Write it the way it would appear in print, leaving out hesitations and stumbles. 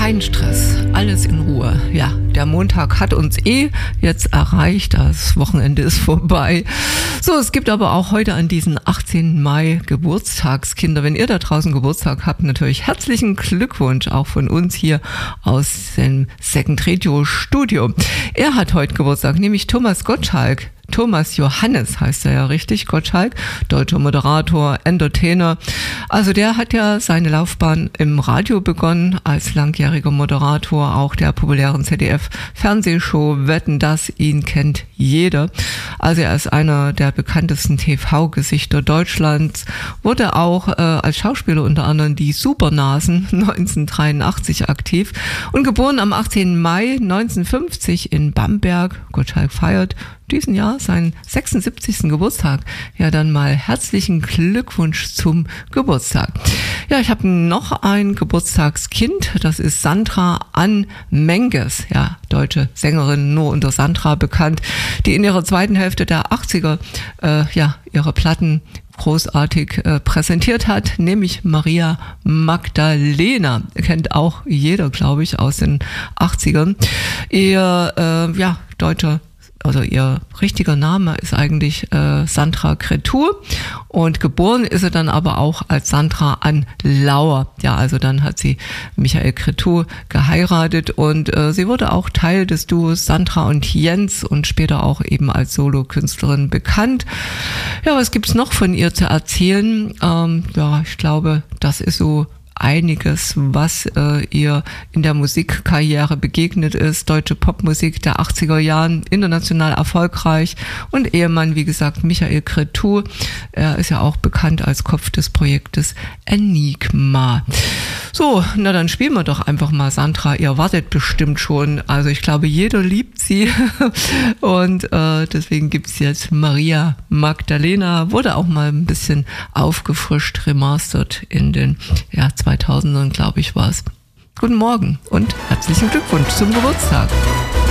Kein Stress, alles in Ruhe. Ja, der Montag hat uns jetzt erreicht, das Wochenende ist vorbei. So, es gibt aber auch heute an diesem 18. Mai Geburtstagskinder. Wenn ihr da draußen Geburtstag habt, natürlich herzlichen Glückwunsch auch von uns hier aus dem Second Radio Studio. Er hat heute Geburtstag, nämlich Thomas Gottschalk. Thomas Johannes heißt er ja richtig, Gottschalk, deutscher Moderator, Entertainer. Also der hat ja seine Laufbahn im Radio begonnen, als langjähriger Moderator auch der populären ZDF-Fernsehshow Wetten, dass, ihn kennt jeder. Also er ist einer der bekanntesten TV-Gesichter Deutschlands, wurde auch als Schauspieler unter anderem die Supernasen 1983 aktiv und geboren am 18. Mai 1950 in Bamberg. Gottschalk feiert diesen Jahr seinen 76. Geburtstag. Ja, dann mal herzlichen Glückwunsch zum Geburtstag. Ja, ich habe noch ein Geburtstagskind, das ist Sandra Ann Menges, ja, deutsche Sängerin, nur unter Sandra bekannt, die in ihrer zweiten Hälfte der 80er ihre Platten großartig präsentiert hat, nämlich Maria Magdalena. Kennt auch jeder, glaube ich, aus den 80ern. Ihr richtiger Name ist eigentlich Sandra Cretu und geboren ist sie dann aber auch als Sandra Ann Lauer. Ja, also dann hat sie Michael Cretu geheiratet und sie wurde auch Teil des Duos Sandra und Jens und später auch eben als Solokünstlerin bekannt. Ja, was gibt's noch von ihr zu erzählen? Ich glaube, das ist so einiges, was ihr in der Musikkarriere begegnet ist. Deutsche Popmusik der 80er Jahren, international erfolgreich und Ehemann, wie gesagt, Michael Cretu. Er ist ja auch bekannt als Kopf des Projektes Enigma. So, na dann spielen wir doch einfach mal Sandra. Ihr wartet bestimmt schon. Also ich glaube, jeder liebt sie und deswegen gibt's jetzt Maria Magdalena. Wurde auch mal ein bisschen aufgefrischt, remastert in den 2000ern, glaube ich, war es. Guten Morgen und herzlichen Glückwunsch zum Geburtstag.